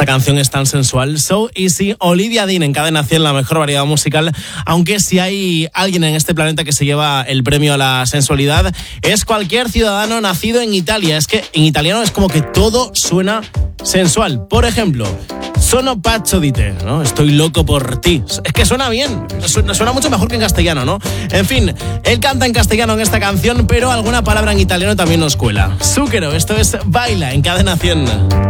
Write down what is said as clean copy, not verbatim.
Esta canción es tan sensual. So Easy, Olivia Dean en Cadena 100, la mejor variedad musical. Aunque si hay alguien en este planeta que se lleva el premio a la sensualidad, es cualquier ciudadano nacido en Italia. Es que en italiano es como que todo suena sensual. Por ejemplo, sono pazzo di te, ¿no? Estoy loco por ti. Es que suena bien, suena mucho mejor que en castellano, ¿no? En fin, él canta en castellano en esta canción, pero alguna palabra en italiano también nos cuela. Zucchero, esto es Baila en Cadena 100.